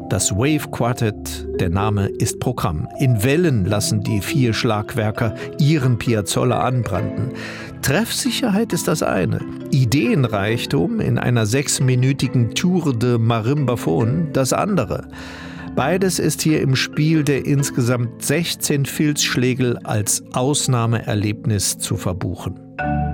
Das Wave Quartet, der Name ist Programm. In Wellen lassen die 4 Schlagwerker ihren Piazzolla anbranden. Treffsicherheit ist das eine, Ideenreichtum in einer 6-minütigen Tour de Marimbaphone das andere. Beides ist hier im Spiel der insgesamt 16 Filzschlägel als Ausnahmeerlebnis zu verbuchen.